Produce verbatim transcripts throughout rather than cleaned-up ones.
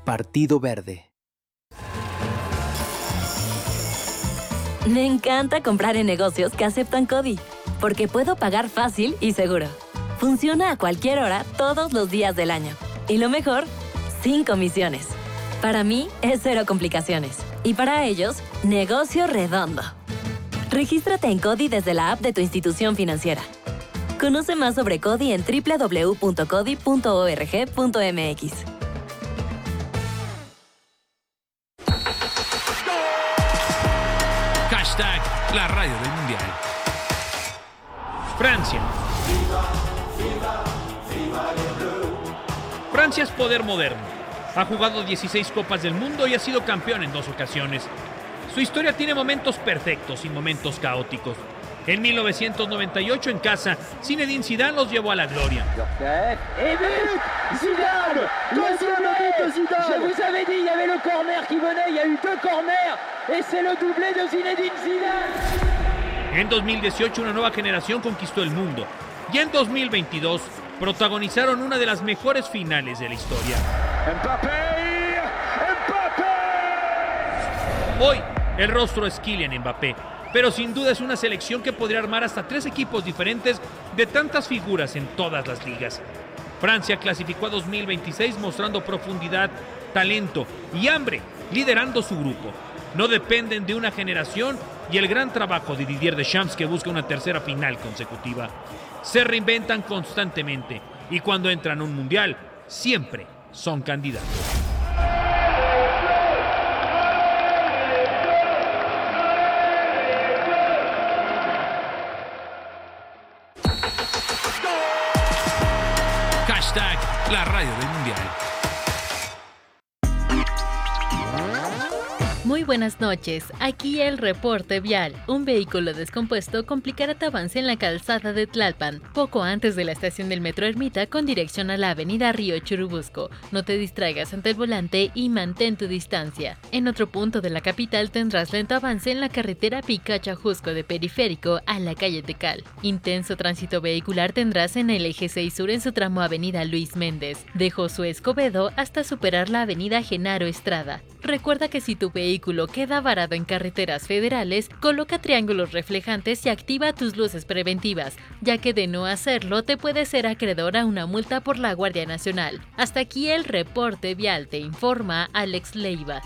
Partido Verde. Me encanta comprar en negocios que aceptan CODI, porque puedo pagar fácil y seguro. Funciona a cualquier hora, todos los días del año. Y lo mejor, sin comisiones. Para mí, es cero complicaciones. Y para ellos, negocio redondo. Regístrate en CODI desde la app de tu institución financiera. Conoce más sobre CODI en doble u doble u doble u punto codi punto org punto m x. Hashtag la radio del mundial. Francia. Francia es poder moderno. Ha jugado dieciséis Copas del Mundo y ha sido campeón en dos ocasiones. Su historia tiene momentos perfectos y momentos caóticos. En mil novecientos noventa y ocho en casa, Zinedine Zidane los llevó a la gloria. Et but Zidane, deuxième but Zidane. Je vous avais dit, il y avait le corner qui venait, il y a eu deux corners et c'est le doublé de Zinedine Zidane. En dos mil dieciocho una nueva generación conquistó el mundo y en dos mil veintidós protagonizaron una de las mejores finales de la historia. Mbappé, Mbappé. Hoy el rostro es Kylian Mbappé, pero sin duda es una selección que podría armar hasta tres equipos diferentes de tantas figuras en todas las ligas. Francia clasificó a dos mil veintiséis mostrando profundidad, talento y hambre, liderando su grupo. No dependen de una generación y el gran trabajo de Didier Deschamps, que busca una tercera final consecutiva. Se reinventan constantemente y cuando entran a un mundial, siempre son candidatos. Hashtag la radio del mundial. Muy buenas noches, aquí el reporte vial. Un vehículo descompuesto complicará tu avance en la calzada de Tlalpan, poco antes de la estación del Metro Ermita con dirección a la avenida Río Churubusco. No te distraigas ante el volante y mantén tu distancia. En otro punto de la capital tendrás lento avance en la carretera Picacha-Jusco de Periférico a la calle Tecal. Intenso tránsito vehicular tendrás en el eje seis sur en su tramo avenida Luis Méndez, de Josué Escobedo hasta superar la avenida Genaro Estrada. Recuerda que si tu vehículo queda varado en carreteras federales, coloca triángulos reflejantes y activa tus luces preventivas, ya que de no hacerlo te puede ser acreedor a una multa por la Guardia Nacional. Hasta aquí el reporte vial, te informa Alex Leiva.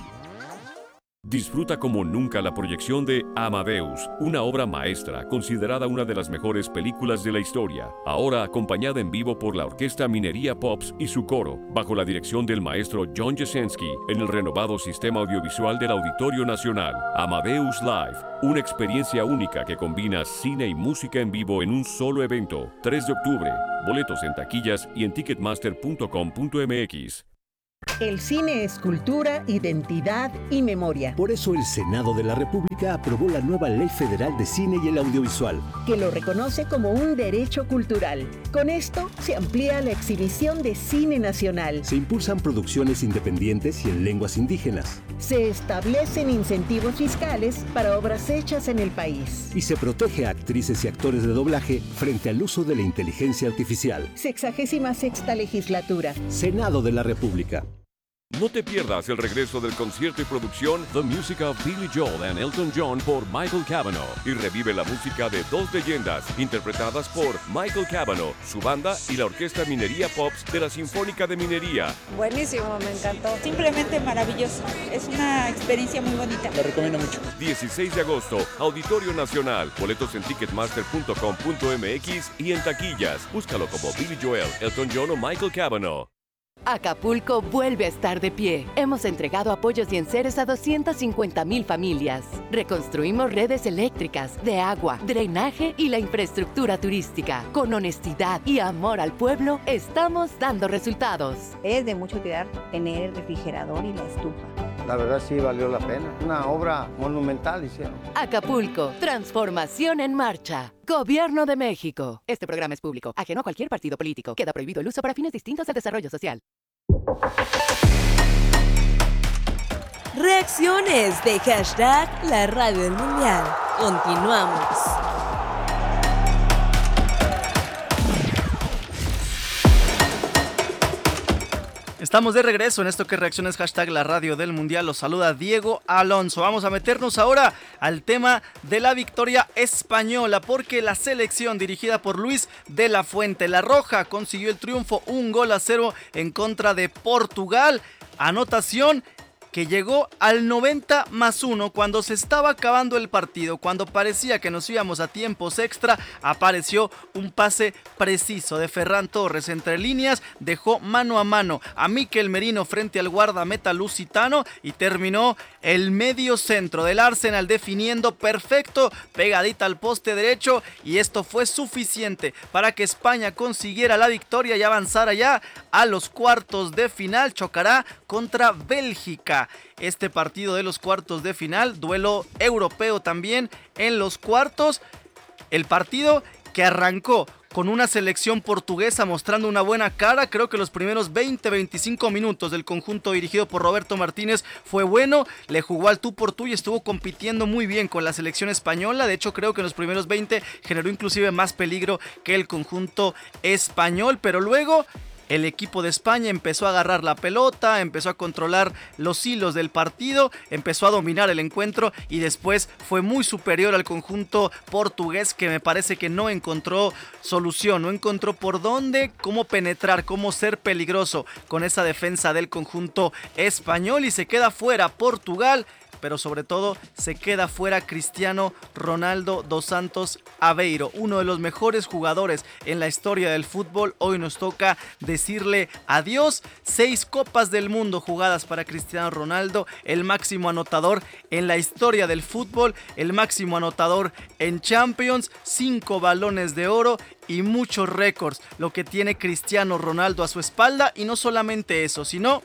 Disfruta como nunca la proyección de Amadeus, una obra maestra considerada una de las mejores películas de la historia, ahora acompañada en vivo por la Orquesta Minería Pops y su coro, bajo la dirección del maestro John Jasenski, en el renovado sistema audiovisual del Auditorio Nacional. Amadeus Live, una experiencia única que combina cine y música en vivo en un solo evento. tres de octubre, boletos en taquillas y en ticketmaster punto com punto m x. El cine es cultura, identidad y memoria. Por eso el Senado de la República aprobó la nueva Ley Federal de Cine y el Audiovisual, que lo reconoce como un derecho cultural. Con esto se amplía la exhibición de cine nacional. Se impulsan producciones independientes y en lenguas indígenas. Se establecen incentivos fiscales para obras hechas en el país. Y se protege a actrices y actores de doblaje frente al uso de la inteligencia artificial. Sexagésima sexta legislatura. Senado de la República. No te pierdas el regreso del concierto y producción The Music of Billy Joel and Elton John por Michael Cavanaugh y revive la música de dos leyendas interpretadas por Michael Cavanaugh, su banda y la Orquesta Minería Pops de la Sinfónica de Minería. Buenísimo, me encantó. Simplemente maravilloso. Es una experiencia muy bonita. Lo recomiendo mucho. dieciséis de agosto, Auditorio Nacional. Boletos en ticketmaster punto com punto m x y en taquillas. Búscalo como Billy Joel, Elton John o Michael Cavanaugh. Acapulco vuelve a estar de pie. Hemos entregado apoyos y enseres a doscientas cincuenta mil familias. Reconstruimos redes eléctricas, de agua, drenaje y la infraestructura turística. Con honestidad y amor al pueblo, estamos dando resultados. Es de mucha utilidad tener el refrigerador y la estufa. La verdad sí valió la pena. Una obra monumental hicieron. Acapulco, transformación en marcha. Gobierno de México. Este programa es público, ajeno a cualquier partido político. Queda prohibido el uso para fines distintos al desarrollo social. Reacciones de hashtag la radio del mundial. Continuamos. Estamos de regreso en esto que reacciones hashtag la radio del mundial. Los saluda Diego Alonso. Vamos a meternos ahora al tema de la victoria española, porque la selección dirigida por Luis de la Fuente, la Roja, consiguió el triunfo, un gol a cero en contra de Portugal. Anotación que llegó al noventa más uno cuando se estaba acabando el partido, cuando parecía que nos íbamos a tiempos extra. Apareció un pase preciso de Ferran Torres entre líneas, dejó mano a mano a Mikel Merino frente al guardameta lusitano y terminó el medio centro del Arsenal definiendo perfecto, pegadita al poste derecho, y esto fue suficiente para que España consiguiera la victoria y avanzara ya a los cuartos de final. Chocará contra Bélgica. Este partido de los cuartos de final, duelo europeo también en los cuartos. El partido que arrancó con una selección portuguesa mostrando una buena cara. Creo que los primeros veinte a veinticinco minutos del conjunto dirigido por Roberto Martínez fue bueno, le jugó al tú por tú y estuvo compitiendo muy bien con la selección española. De hecho, creo que en los primeros veinte generó inclusive más peligro que el conjunto español, pero luego el equipo de España empezó a agarrar la pelota, empezó a controlar los hilos del partido, empezó a dominar el encuentro y después fue muy superior al conjunto portugués, que me parece que no encontró solución, no encontró por dónde, cómo penetrar, cómo ser peligroso con esa defensa del conjunto español, y se queda fuera Portugal. Pero sobre todo se queda fuera Cristiano Ronaldo dos Santos Aveiro, uno de los mejores jugadores en la historia del fútbol. Hoy nos toca decirle adiós. Seis copas del mundo jugadas para Cristiano Ronaldo, el máximo anotador en la historia del fútbol, el máximo anotador en Champions, cinco balones de oro y muchos récords, lo que tiene Cristiano Ronaldo a su espalda. Y no solamente eso, sino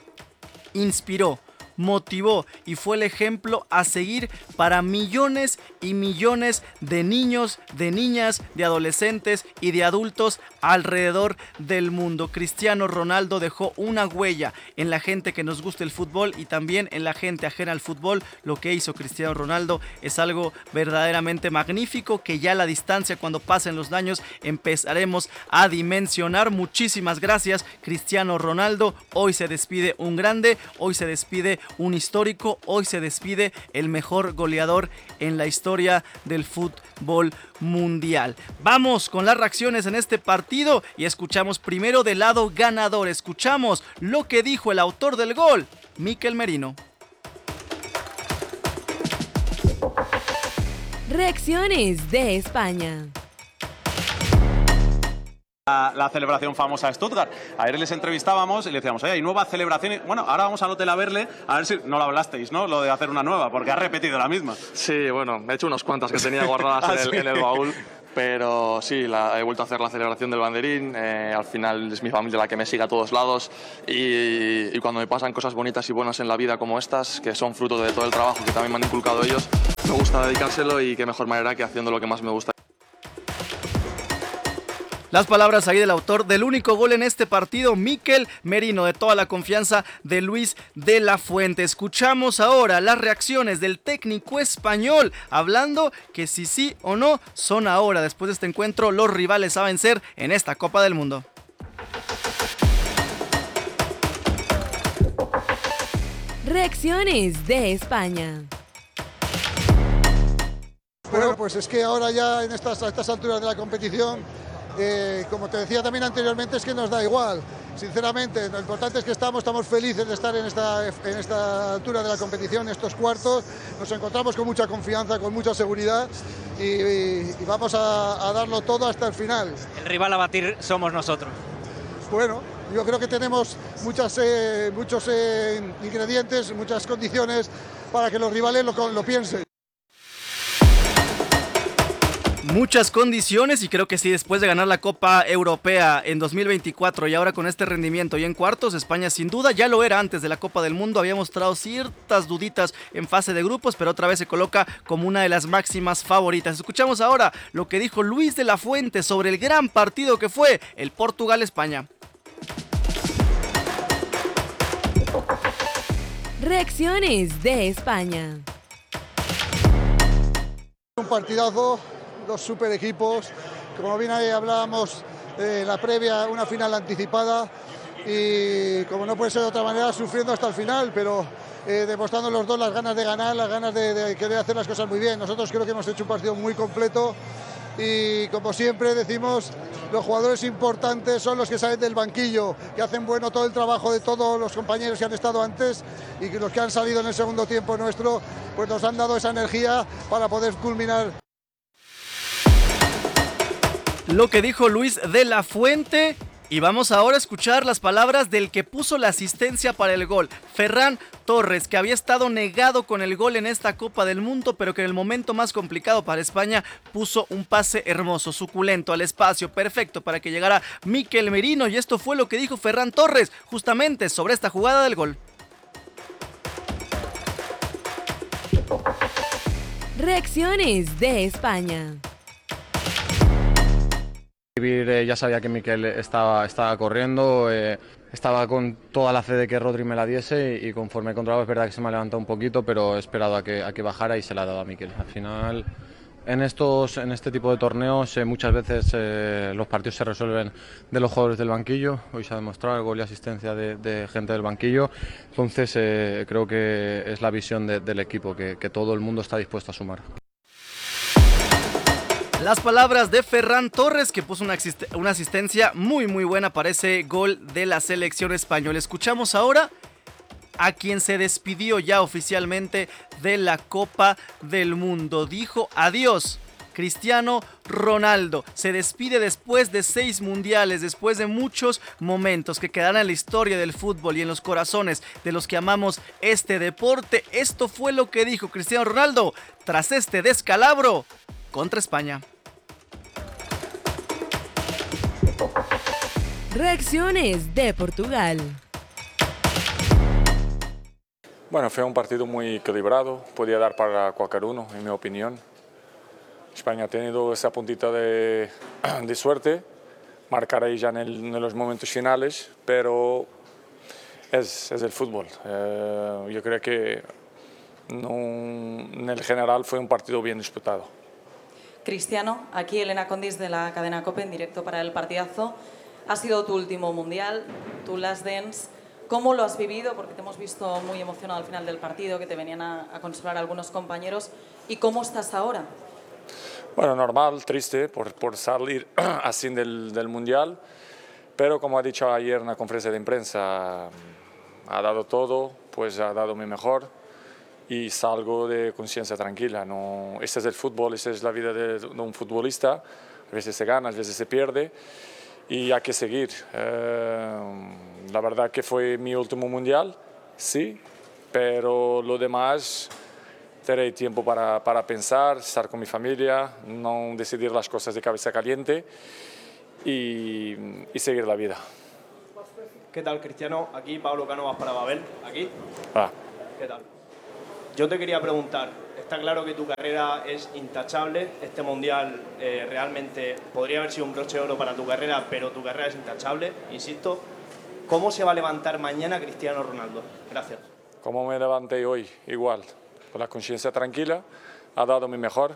inspiró, motivó y fue el ejemplo a seguir para millones y millones de niños, de niñas, de adolescentes y de adultos alrededor del mundo. Cristiano Ronaldo dejó una huella en la gente que nos gusta el fútbol y también en la gente ajena al fútbol. Lo que hizo Cristiano Ronaldo es algo verdaderamente magnífico, que ya a la distancia, cuando pasen los años, empezaremos a dimensionar. Muchísimas gracias, Cristiano Ronaldo. Hoy se despide un grande, hoy se despide un histórico, hoy se despide el mejor goleador en la historia del fútbol mundial. Vamos con las reacciones en este partido y escuchamos primero del lado ganador. Escuchamos lo que dijo el autor del gol, Mikel Merino. Reacciones de España. La, la celebración famosa de Stuttgart. Ayer les entrevistábamos y le decíamos, oye, hay nueva celebración. Bueno, ahora vamos al hotel a verle, a ver si no lo hablasteis, ¿no? Lo de hacer una nueva, porque ha repetido la misma. Sí, bueno, he hecho unas cuantas que tenía guardadas ¿Ah, en, el, sí? en el baúl. Pero sí, la, he vuelto a hacer la celebración del banderín. Eh, al final es mi familia la que me sigue a todos lados. Y, y cuando me pasan cosas bonitas y buenas en la vida como estas, que son fruto de todo el trabajo que también me han inculcado ellos, me gusta dedicárselo, y qué mejor manera que haciendo lo que más me gusta. Las palabras ahí del autor del único gol en este partido, Mikel Merino, de toda la confianza de Luis de la Fuente. Escuchamos ahora las reacciones del técnico español, hablando que si sí o no son ahora, después de este encuentro, los rivales a vencer en esta Copa del Mundo. Reacciones de España. Bueno, pues es que ahora ya en estas, a estas alturas de la competición, Eh, como te decía también anteriormente, es que nos da igual, sinceramente. Lo importante es que estamos, estamos felices de estar en esta, en esta altura de la competición, en estos cuartos. Nos encontramos con mucha confianza, con mucha seguridad y, y, y vamos a, a darlo todo hasta el final. El rival a batir somos nosotros. Bueno, yo creo que tenemos muchas, eh, muchos eh, ingredientes, muchas condiciones para que los rivales lo, lo piensen. Muchas condiciones, y creo que sí, después de ganar la Copa Europea en dos mil veinticuatro y ahora con este rendimiento y en cuartos, España sin duda ya lo era antes de la Copa del Mundo. Había mostrado ciertas duditas en fase de grupos, pero otra vez se coloca como una de las máximas favoritas. Escuchamos ahora lo que dijo Luis de la Fuente sobre el gran partido que fue el Portugal-España. Reacciones de España. Un partidazo, dos super equipos, como bien ahí hablábamos, eh, la previa, una final anticipada, y, como no puede ser de otra manera, sufriendo hasta el final, pero eh, demostrando los dos las ganas de ganar, las ganas de, de querer hacer las cosas muy bien. Nosotros creo que hemos hecho un partido muy completo y, como siempre decimos, los jugadores importantes son los que salen del banquillo, que hacen bueno todo el trabajo de todos los compañeros que han estado antes, y que los que han salido en el segundo tiempo nuestro pues nos han dado esa energía para poder culminar. Lo que dijo Luis de la Fuente. Y vamos ahora a escuchar las palabras del que puso la asistencia para el gol, Ferran Torres, que había estado negado con el gol en esta Copa del Mundo, pero que en el momento más complicado para España puso un pase hermoso, suculento, al espacio, perfecto para que llegara Mikel Merino. Y esto fue lo que dijo Ferran Torres justamente sobre esta jugada del gol. Reacciones de España. Ya sabía que Mikel estaba, estaba corriendo, eh, estaba con toda la fe de que Rodri me la diese, y, y conforme he controlado es verdad que se me ha levantado un poquito, pero he esperado a que, a que bajara y se la ha dado a Mikel. Al final, en, estos, en este tipo de torneos eh, muchas veces eh, los partidos se resuelven de los jugadores del banquillo. Hoy se ha demostrado el gol y asistencia de, de gente del banquillo, entonces eh, creo que es la visión de, del equipo, que, que todo el mundo está dispuesto a sumar. Las palabras de Ferran Torres, que puso una, una asistencia muy muy buena para ese gol de la selección española. Escuchamos ahora a quien se despidió ya oficialmente de la Copa del Mundo. Dijo adiós. Cristiano Ronaldo se despide después de seis mundiales, después de muchos momentos que quedarán en la historia del fútbol y en los corazones de los que amamos este deporte. Esto fue lo que dijo Cristiano Ronaldo tras este descalabro contra España. Reacciones de Portugal. Bueno, fue un partido muy equilibrado, podía dar para cualquier uno, en mi opinión. España ha tenido esa puntita de, de suerte, marcar ahí ya en, el, en los momentos finales, pero es, es el fútbol. Eh, yo creo que no, en el general fue un partido bien disputado. Cristiano, aquí Elena Condis de la cadena COPE en directo para El Partidazo. Ha sido tu último mundial, tu last dance. ¿Cómo lo has vivido? Porque te hemos visto muy emocionado al final del partido, que te venían a, a consolar algunos compañeros. ¿Y cómo estás ahora? Bueno, normal, triste por, por salir así del, del mundial, pero como ha dicho ayer en la conferencia de prensa, ha dado todo, pues ha dado mi mejor. Y salgo de conciencia tranquila. No, este es el fútbol, esta es la vida de, de un futbolista. A veces se gana, a veces se pierde y hay que seguir. Eh, la verdad que fue mi último mundial, sí, pero lo demás tendré tiempo para, para pensar, estar con mi familia, no decidir las cosas de cabeza caliente y, y seguir la vida. ¿Qué tal, Cristiano? Aquí Pablo Cánovas para Babel. Aquí. Ah. ¿Qué tal? Yo te quería preguntar, está claro que tu carrera es intachable, este mundial eh, realmente podría haber sido un broche de oro para tu carrera, pero tu carrera es intachable, insisto. ¿Cómo se va a levantar mañana Cristiano Ronaldo? Gracias. Como me levanté hoy, igual, con la conciencia tranquila, ha dado mi mejor,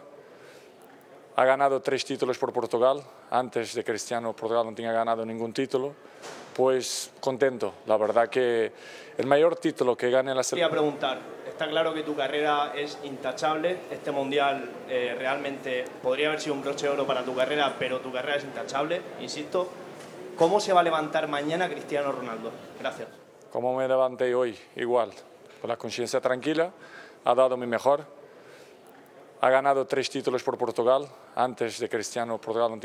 ha ganado tres títulos por Portugal, antes de Cristiano Portugal no tenía ganado ningún título, pues contento, la verdad que el mayor título que gane la selección. Quería preguntar, está claro que tu carrera es intachable, este mundial eh, realmente podría haber sido un broche de oro para tu carrera, pero tu carrera es intachable, insisto. ¿Cómo se va a levantar mañana Cristiano Ronaldo? Gracias. Como me levanté hoy, igual, con la conciencia tranquila, ha dado mi mejor, ha ganado tres títulos por Portugal, antes de Cristiano Portugal no tenía